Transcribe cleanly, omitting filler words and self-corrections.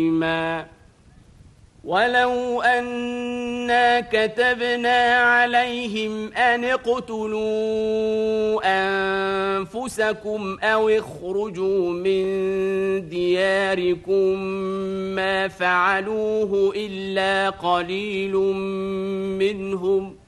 ولو أنا كتبنا عليهم أن اقتلوا أنفسكم أو اخرجوا من دياركم ما فعلوه إلا قليل منهم